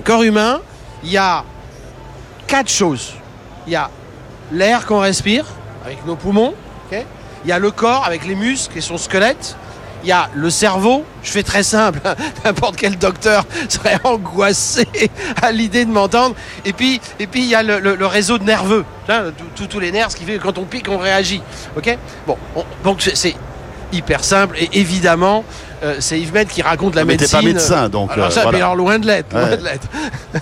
corps humain, il y a 4 choses. Il y a l'air qu'on respire avec nos poumons. Okay, il y a le corps avec les muscles et son squelette. Il y a le cerveau, je fais très simple, n'importe quel docteur serait angoissé à l'idée de m'entendre. Et puis il y a le réseau nerveux, tous les nerfs, ce qui fait que quand on pique, on réagit. Okay, bon, donc c'est hyper simple et évidemment, c'est Yves Med qui raconte la médecine. Mais t'es pas médecin, donc alors ça, voilà. Mais alors loin de l'être, loin de l'être.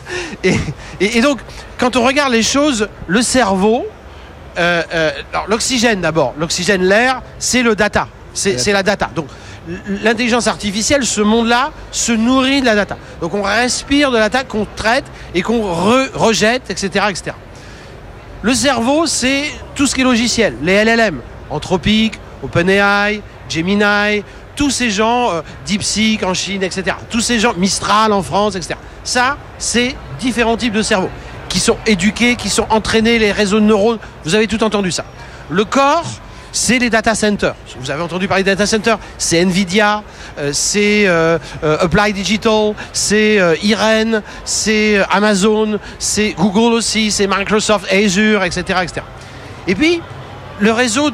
Et donc, quand on regarde les choses, le cerveau, alors l'oxygène d'abord, l'oxygène, l'air, c'est le data, c'est la data. Donc l'intelligence artificielle, ce monde-là, se nourrit de la data. Donc on respire de la data qu'on traite et qu'on rejette, etc., etc. Le cerveau, c'est tout ce qui est logiciel, les LLM, Anthropic, OpenAI, Gemini, tous ces gens, DeepSeek en Chine, etc. Tous ces gens, Mistral en France, etc. Ça, c'est différents types de cerveaux qui sont éduqués, qui sont entraînés, les réseaux de neurones. Vous avez tout entendu ça. Le corps, c'est les data centers. Vous avez entendu parler des data centers. C'est Nvidia, c'est Applied Digital, c'est Irene, c'est Amazon, c'est Google aussi, c'est Microsoft, Azure, etc., etc. Et puis, le réseau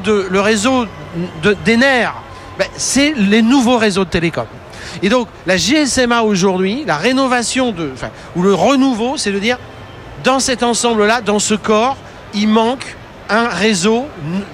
des nerfs, c'est les nouveaux réseaux de télécom. Et donc, la GSMA aujourd'hui, la rénovation ou le renouveau, c'est de dire, dans cet ensemble-là, dans ce corps, il manque un réseau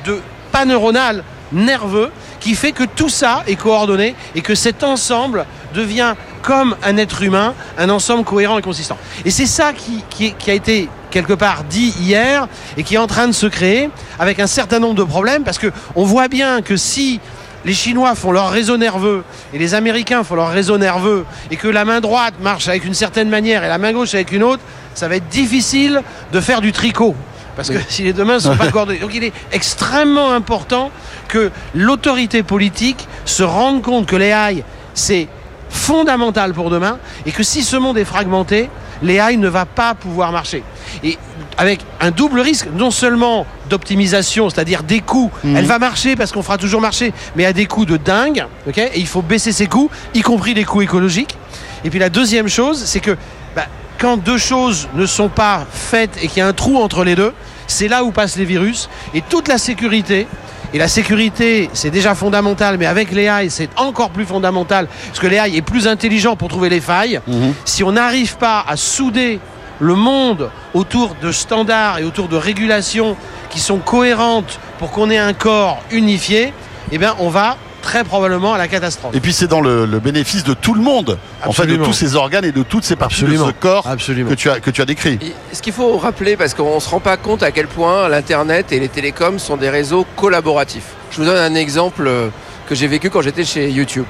pas neuronal, nerveux, qui fait que tout ça est coordonné et que cet ensemble devient, comme un être humain, un ensemble cohérent et consistant. Et c'est ça qui a été quelque part dit hier et qui est en train de se créer avec un certain nombre de problèmes, parce qu'on voit bien que si les Chinois font leur réseau nerveux et les Américains font leur réseau nerveux et que la main droite marche avec une certaine manière et la main gauche avec une autre, ça va être difficile de faire du tricot. Parce que si les deux mains ne sont pas coordonnées. Donc il est extrêmement important que l'autorité politique se rende compte que l'AI, c'est fondamental pour demain et que si ce monde est fragmenté, l'AI ne va pas pouvoir marcher. Et avec un double risque, non seulement d'optimisation, c'est-à-dire des coûts, elle va marcher parce qu'on fera toujours marcher, mais à des coûts de dingue, okay, et il faut baisser ses coûts, y compris les coûts écologiques. Et puis la deuxième chose, c'est que quand deux choses ne sont pas faites et qu'il y a un trou entre les deux, c'est là où passent les virus. Et toute la sécurité, et la sécurité c'est déjà fondamental, mais avec l'AI c'est encore plus fondamental, parce que l'AI est plus intelligent pour trouver les failles. Si on n'arrive pas à souder le monde autour de standards et autour de régulations qui sont cohérentes pour qu'on ait un corps unifié, eh bien on va très probablement à la catastrophe. Et puis c'est dans le bénéfice de tout le monde, en fait, de tous ces organes et de toutes ces parties de ce corps que tu as décrit. Et ce qu'il faut rappeler, parce qu'on ne se rend pas compte à quel point l'Internet et les télécoms sont des réseaux collaboratifs. Je vous donne un exemple que j'ai vécu quand j'étais chez YouTube.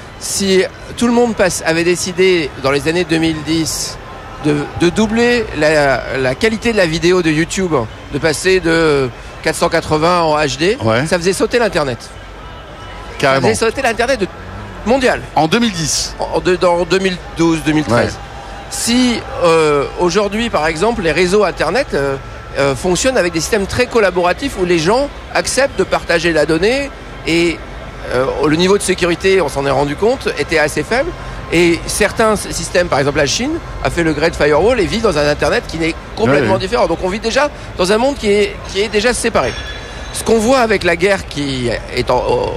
Si tout le monde avait décidé dans les années 2010 de doubler la qualité de la vidéo de YouTube, de passer de 480 en HD, ça faisait sauter l'Internet. Carrément. Ça faisait sauter l'Internet mondial. En 2010. Dans 2012, 2013. Ouais. Si aujourd'hui, par exemple, les réseaux Internet fonctionnent avec des systèmes très collaboratifs où les gens acceptent de partager la donnée et le niveau de sécurité, on s'en est rendu compte, était assez faible. Et certains systèmes, par exemple la Chine, a fait le Great Firewall et vit dans un Internet qui est complètement différent. Donc on vit déjà dans un monde qui est déjà séparé. Ce qu'on voit avec la guerre qui est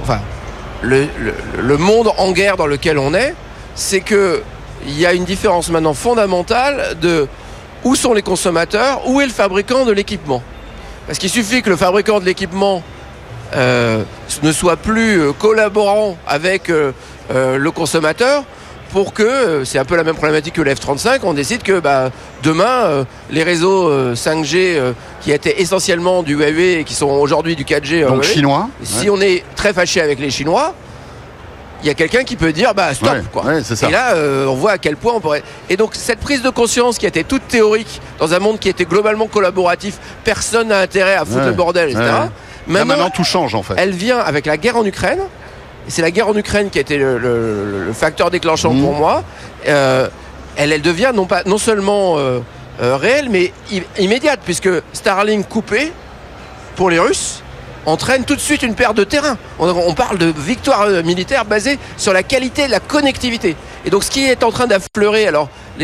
le monde en guerre dans lequel on est, c'est qu'il y a une différence maintenant fondamentale de où sont les consommateurs, où est le fabricant de l'équipement. Parce qu'il suffit que le fabricant de l'équipement ne soit plus collaborant avec le consommateur pour que, c'est un peu la même problématique que le F-35, on décide que demain, les réseaux 5G qui étaient essentiellement du Huawei et qui sont aujourd'hui du 4G, donc Huawei, chinois. Si on est très fâché avec les Chinois, il y a quelqu'un qui peut dire stop quoi. C'est ça. Et là on voit à quel point on pourrait. Et donc cette prise de conscience qui était toute théorique dans un monde qui était globalement collaboratif, personne n'a intérêt à foutre le bordel, etc. Maintenant tout change en fait. Elle vient avec la guerre en Ukraine. Et c'est la guerre en Ukraine qui a été le facteur déclenchant pour moi. Elle devient non seulement réelle, mais immédiate, puisque Starlink coupé pour les Russes entraîne tout de suite une perte de terrain. On parle de victoire militaire basée sur la qualité de la connectivité. Et donc ce qui est en train d'affleurer, alors